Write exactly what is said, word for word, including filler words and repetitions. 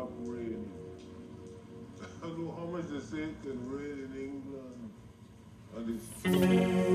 stop raining. I know how much they say it can rain in England. And it's